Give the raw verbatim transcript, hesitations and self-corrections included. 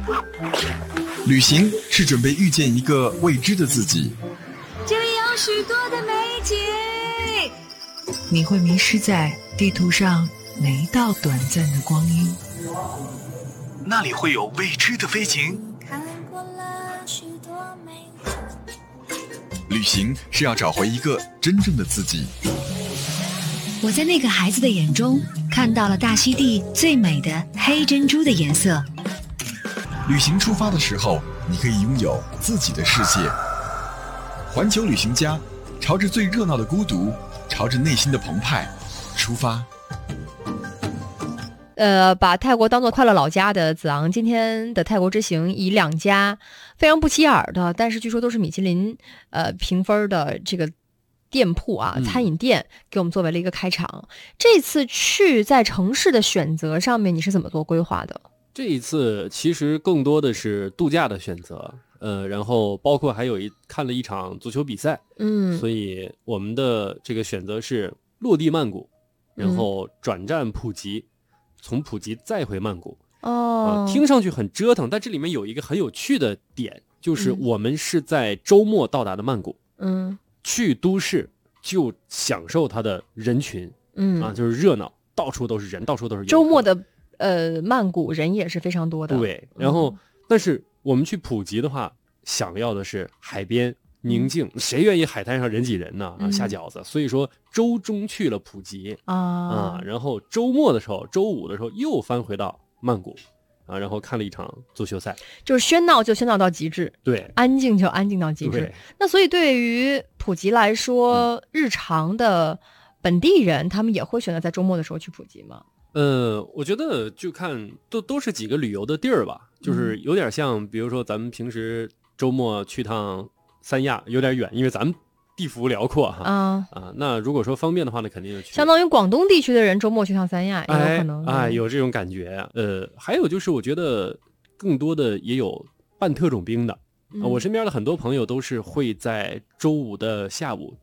旅行是准备遇见一个未知的自己， 这里有许多的美景， 你会迷失在地图上每一道短暂的光阴。 那里会有未知的飞行。 看过了许多美景。 旅行是要找回一个真正的自己。 我在那个孩子的眼中看到了大溪地最美的黑珍珠的颜色。 旅行出发的时候，你可以拥有自己的世界。环球旅行家，朝着最热闹的孤独，朝着内心的澎湃出发。 呃，把泰国当作快乐老家的子昂，今天的泰国之行以两家非常不起眼的，但是据说都是米其林呃评分的这个店铺啊， 嗯、 餐饮店，给我们作为了一个开场。这次去在城市的选择上面，你是怎么做规划的？ 这一次其实更多的是度假的选择，呃，然后包括还有一看了一场足球比赛， 嗯， 所以我们的这个选择是落地曼谷，然后转战普吉。嗯，从普吉再回曼谷。 哦、 啊，听上去很折腾，但这里面有一个很有趣的点，就是我们是在周末到达的曼谷， 嗯， 去都市就享受它的人群， 嗯啊，就是热闹，到处都是人，到处都是游客。 周末的呃曼谷人也是非常多的， 对。然后，嗯、但是我们去普吉的话，想要的是海边宁静，嗯、谁愿意海滩上人挤人呢？啊，下饺子。嗯、所以说周中去了普吉啊， 啊，然后周末的时候，周五的时候又翻回到曼谷啊，然后看了一场足球赛， 就是喧闹就喧闹到极致， 对， 安静就安静到极致。那所以对于普吉来说，嗯、日常的本地人他们也会选择在周末的时候去普吉吗？ 呃，我觉得就看都都是几个旅游的地儿吧，就是有点像，比如说咱们平时周末去趟三亚，有点远，因为咱们地幅辽阔哈。 啊啊，那如果说方便的话呢，肯定就去。 相当于广东地区的人周末去趟三亚也有可能。 哎，哎有这种感觉。呃，还有就是我觉得更多的也有办特种兵的。嗯、我身边的很多朋友都是会在周五的下午